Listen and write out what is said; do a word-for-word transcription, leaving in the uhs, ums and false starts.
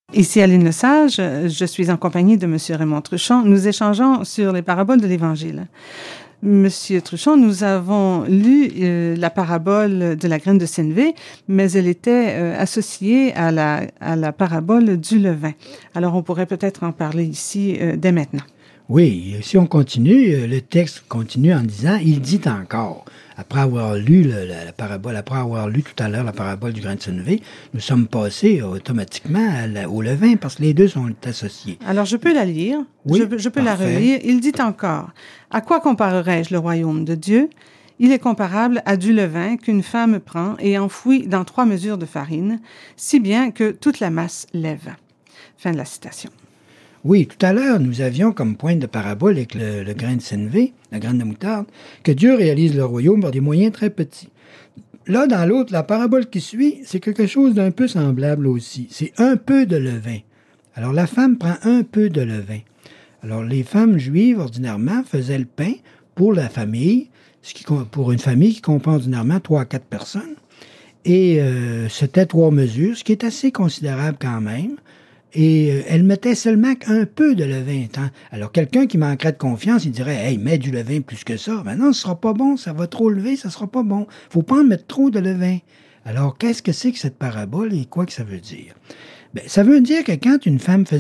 Ici Aline Lesage, je suis en compagnie de M. Raymond Truchon. Nous échangeons sur les paraboles de l'Évangile. Monsieur Truchon, nous avons lu euh, la parabole de la graine de sénévé, mais elle était euh, associée à la, à la parabole du levain. Alors, on pourrait peut-être en parler ici euh, dès maintenant. Oui, si on continue, le texte continue en disant « Il dit encore ». Après avoir lu le, la, la parabole, après avoir lu tout à l'heure la parabole du grain de sénévé, nous sommes passés automatiquement à la, au levain parce que les deux sont associés. Alors, je peux la lire. Oui, je, je peux parfait. la relire. Il dit encore « À quoi comparerai-je le royaume de Dieu? Il est comparable à du levain qu'une femme prend et enfouit dans trois mesures de farine, si bien que toute la masse lève. » Fin de la citation. Oui, tout à l'heure, nous avions comme point de parabole avec le, le grain de sénévé, la graine de moutarde, que Dieu réalise le royaume par des moyens très petits. Là, dans l'autre, la parabole qui suit, c'est quelque chose d'un peu semblable aussi. C'est un peu de levain. Alors, la femme prend un peu de levain. Alors, les femmes juives, ordinairement, faisaient le pain pour la famille, ce qui, pour une famille qui comprend ordinairement trois à quatre personnes. Et euh, c'était trois mesures, ce qui est assez considérable quand même. Et euh, elle mettait seulement un peu de levain. Hein? Alors, quelqu'un qui manquerait de confiance, il dirait « Hey, mets du levain plus que ça. » Ben non, ce sera pas bon, ça va trop lever, ça sera pas bon. Faut pas en mettre trop de levain. Alors, qu'est-ce que c'est que cette parabole et quoi que ça veut dire? Ben, ça veut dire que quand une femme faisait